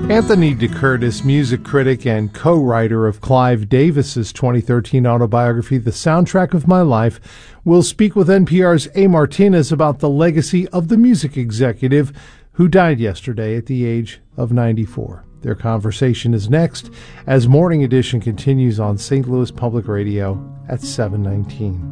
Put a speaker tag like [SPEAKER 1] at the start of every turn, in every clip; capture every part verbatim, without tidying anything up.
[SPEAKER 1] Anthony DeCurtis, music critic and co-writer of Clive Davis's twenty thirteen autobiography, The Soundtrack of My Life, will speak with N P R's A. Martinez about the legacy of the music executive who died yesterday at the age of ninety-four. Their conversation is next as Morning Edition continues on Saint Louis Public Radio at seven nineteen.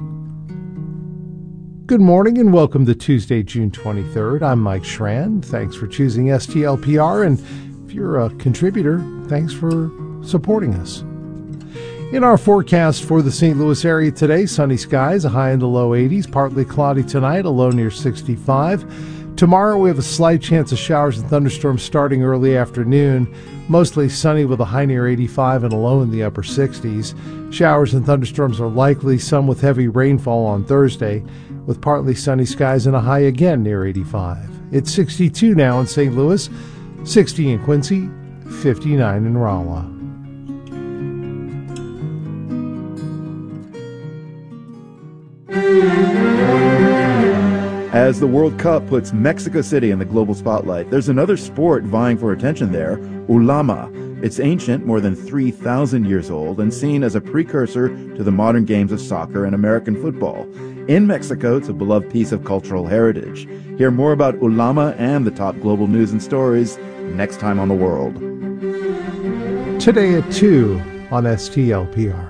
[SPEAKER 1] Good morning and welcome to Tuesday, June twenty-third. I'm Mike Schran. Thanks for choosing S T L P R, and if you're a contributor, thanks for supporting us. In our forecast for the Saint Louis area today, sunny skies, a high in the low eighties, partly cloudy tonight, a low near sixty-five. Tomorrow we have a slight chance of showers and thunderstorms starting early afternoon, mostly sunny with a high near eighty-five and a low in the upper sixties. Showers and thunderstorms are likely, some with heavy rainfall on Thursday, with partly sunny skies and a high again near eighty-five. It's sixty-two now in Saint Louis, sixty in Quincy, fifty-nine in Rolla.
[SPEAKER 2] As the World Cup puts Mexico City in the global spotlight, there's another sport vying for attention there, ulama. It's ancient, more than three thousand years old, and seen as a precursor to the modern games of soccer and American football. In Mexico, it's a beloved piece of cultural heritage. Hear more about ulama and the top global news and stories next time on The World.
[SPEAKER 1] Today at two on S T L P R.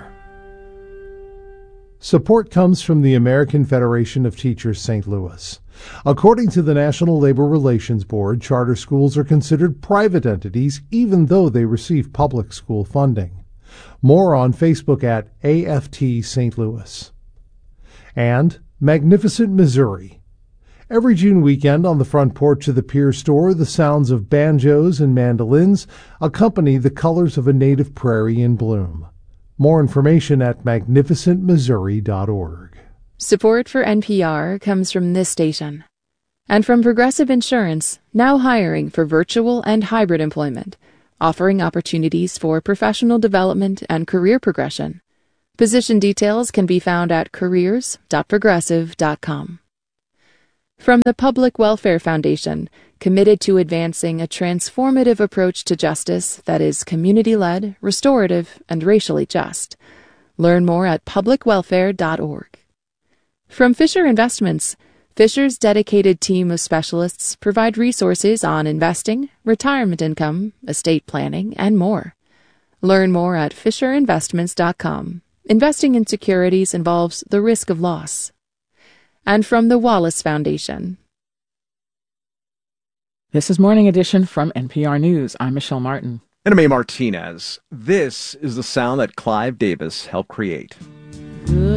[SPEAKER 1] Support comes from the American Federation of Teachers Saint Louis. According to the National Labor Relations Board, charter schools are considered private entities even though they receive public school funding. More on Facebook at A F T Saint Louis. And Magnificent Missouri. Every June weekend on the front porch of the Pier Store, the sounds of banjos and mandolins accompany the colors of a native prairie in bloom. More information at magnificent missouri dot org.
[SPEAKER 3] Support for N P R comes from this station and from Progressive Insurance, now hiring for virtual and hybrid employment, offering opportunities for professional development and career progression. Position details can be found at careers dot progressive dot com. From the Public Welfare Foundation, committed to advancing a transformative approach to justice that is community-led, restorative, and racially just. Learn more at public welfare dot org. From Fisher Investments, Fisher's dedicated team of specialists provide resources on investing, retirement income, estate planning, and more. Learn more at fisher investments dot com. Investing in securities involves the risk of loss. And from the Wallace Foundation.
[SPEAKER 4] This is Morning Edition from N P R News. I'm Michelle Martin.
[SPEAKER 5] And I'm A. Martinez. This is the sound that Clive Davis helped create.